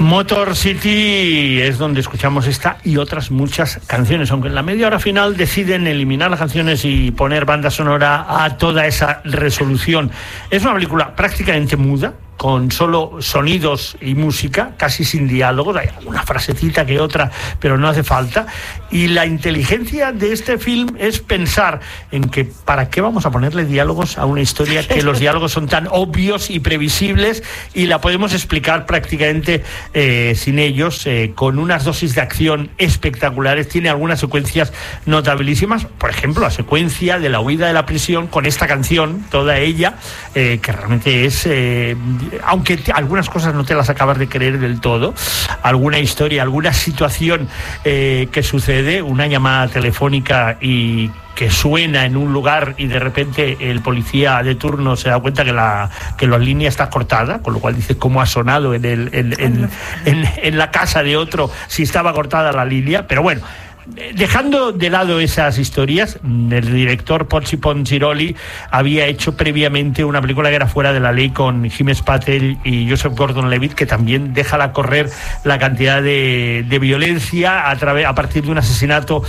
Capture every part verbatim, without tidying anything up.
Motor City es donde escuchamos esta y otras muchas canciones, aunque en la media hora final deciden eliminar las canciones y poner banda sonora a toda esa resolución. Es una película prácticamente muda, con solo sonidos y música, casi sin diálogo, hay alguna frasecita que otra, pero no hace falta. Y la inteligencia de este film es pensar en que ¿para qué vamos a ponerle diálogos a una historia que los diálogos son tan obvios y previsibles y la podemos explicar prácticamente eh, sin ellos, eh, con unas dosis de acción espectaculares? Tiene algunas secuencias notabilísimas, por ejemplo, la secuencia de la huida de la prisión con esta canción, toda ella, eh, que realmente es... Eh, aunque te, algunas cosas no te las acabas de creer del todo, alguna historia, alguna situación eh, que sucede, una llamada telefónica y que suena en un lugar y de repente el policía de turno se da cuenta que la que la línea está cortada, con lo cual dice cómo ha sonado en, el, en, en, en, en la casa de otro si estaba cortada la línea. Pero bueno, dejando de lado esas historias, el director Pozzi Ponsiroli había hecho previamente una película que era Fuera de la Ley con Himesh Patel y Joseph Gordon-Levitt, que también deja a correr la cantidad de, de violencia a, través, a partir de un asesinato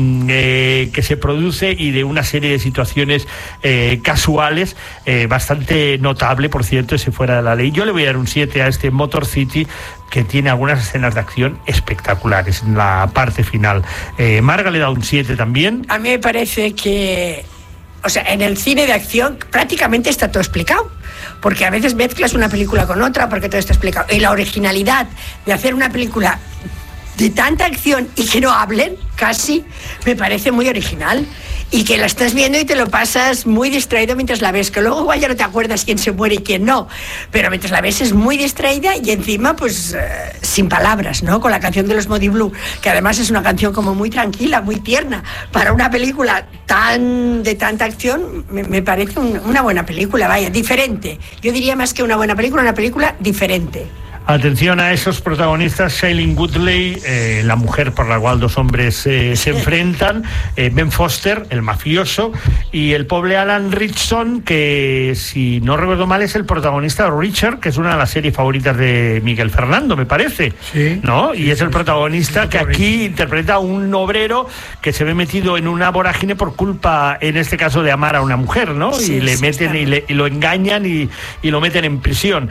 eh, que se produce y de una serie de situaciones eh, casuales, eh, bastante notable, por cierto, ese Fuera de la Ley. Yo le voy a dar un siete a este Motor City, que tiene algunas escenas de acción espectaculares en la parte final. Eh, Marga le da un siete también. A mí me parece que, o sea, en el cine de acción prácticamente está todo explicado, porque a veces mezclas una película con otra porque todo está explicado. Y la originalidad de hacer una película de tanta acción y que no hablen, casi, me parece muy original. Y que la estás viendo y te lo pasas muy distraído mientras la ves, que luego igual ya no te acuerdas quién se muere y quién no, pero mientras la ves es muy distraída y encima pues eh, sin palabras, ¿no? Con la canción de los Moody Blue, que además es una canción como muy tranquila, muy tierna, para una película tan de tanta acción, me, me parece un, una buena película, vaya, diferente. Yo diría más que una buena película, una película diferente. Atención a esos protagonistas: Shailene Woodley, eh, la mujer por la cual dos hombres eh, se enfrentan, eh, Ben Foster, el mafioso, y el pobre Alan Ritchson, que si no recuerdo mal es el protagonista de Richard, que es una de las series favoritas de Miguel Fernando, me parece, sí, ¿no? Y sí, es el protagonista sí, que aquí interpreta a un obrero que se ve metido en una vorágine por culpa, en este caso, de amar a una mujer, ¿no? Sí, y le sí, meten y, le, y lo engañan y, y lo meten en prisión.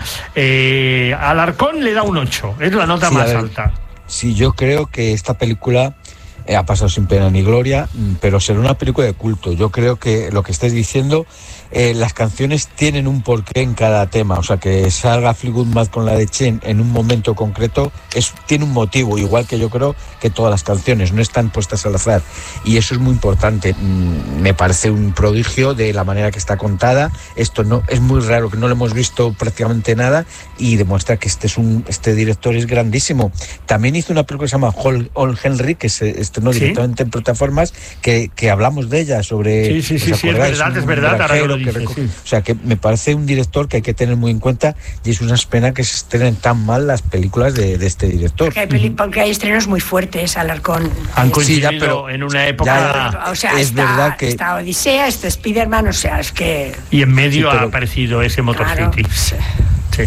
Eh, Alarcón le da un ocho, es la nota sí, más ver, alta. Sí, yo creo que esta película eh, ha pasado sin pena ni gloria, pero será una película de culto. Yo creo que lo que estáis diciendo, eh, las canciones tienen un porqué en cada tema, o sea, que salga Fleetwood Mac con la de Chen en un momento concreto, es, tiene un motivo, igual que yo creo que todas las canciones, no están puestas al azar, y eso es muy importante. Me parece un prodigio de la manera que está contada. Esto no es muy raro, que no lo hemos visto prácticamente nada, y demuestra que este es un este director es grandísimo. También hizo una película que se llama All, All Henry, que se estrenó ¿Sí? directamente en plataformas, que, que hablamos de ella, sobre... Sí, sí, sí, sí, es verdad, es verdad, ahora que lo dice, reco- sí. O sea, que me parece un director que hay que tener muy en cuenta, y es una pena que se estrenen tan mal las películas de, de este director. Porque hay, peli- porque hay estrenos muy fuertes, Alarcón. Han coincidido sí, ya, pero en una época... Ya, o sea, es está, verdad que... está Odisea, está Spiderman, o sea, es que... Y en medio sí, pero... ha aparecido ese Motor Claro, City. sí. Sí.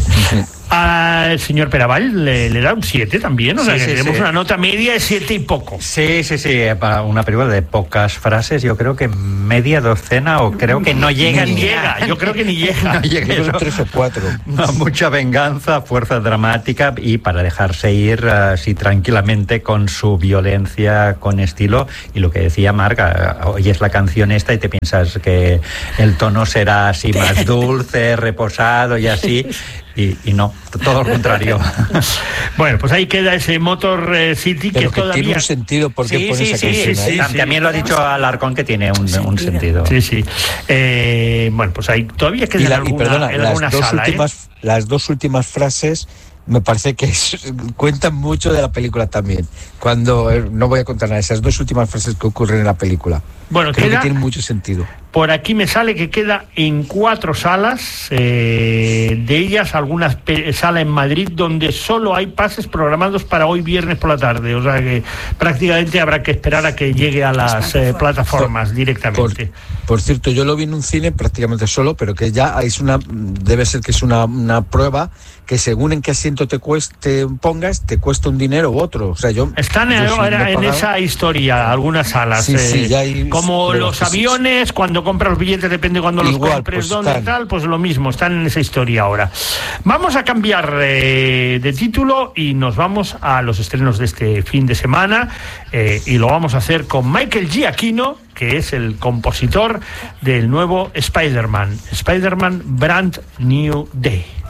Al señor Peraval le, le da un siete también, o sea, sí, que sí, tenemos sí. una nota media de siete y poco. Sí, sí, sí, para una película de pocas frases, yo creo que media docena, o creo que no llega ni ni llega, a... yo creo que ni llega. No llega Yo creo eso. tres o cuatro. No, mucha venganza, fuerza dramática, y para dejarse ir así tranquilamente con su violencia, con estilo. Y lo que decía Marga, oyes la canción esta y te piensas que el tono será así más dulce, reposado y así. Y, y no, todo lo contrario. Bueno, pues ahí queda ese Motor City, Pero que, que todavía... tiene un sentido porque Sí, pone sí, esa sí, canción sí, ahí. sí, también lo ha dicho Alarcón, que tiene un, un sentido. Sí, sí. Eh, bueno, pues ahí todavía queda Y, la, en alguna, y perdona, en las, alguna dos sala, últimas, ¿eh? las dos últimas frases me parece que es, cuentan mucho de la película también. Cuando, eh, no voy a contar nada, esas dos últimas frases que ocurren en la película. Bueno, creo queda, que tienen mucho sentido. Por aquí me sale que queda en cuatro salas, eh, de ellas algunas pe- sala en Madrid donde solo hay pases programados para hoy viernes por la tarde, o sea que prácticamente habrá que esperar a que llegue a las eh, plataformas por, directamente. Por, por cierto, yo lo vi en un cine prácticamente solo, pero que ya es una, debe ser que es una, una prueba que según en qué asiento te cueste pongas, te cuesta un dinero u otro. O sea, yo están yo en, sí era, en esa historia algunas salas. Sí, eh, sí, ya hay, como los aviones, cuando compras los billetes, depende cuando igual, los compres, pues dónde están. Tal, pues lo mismo, están en esa historia ahora. Vamos a cambiar eh, de título y nos vamos a los estrenos de este fin de semana eh, y lo vamos a hacer con Michael Giacchino, que es el compositor del nuevo Spider-Man, Spider-Man Brand New Day.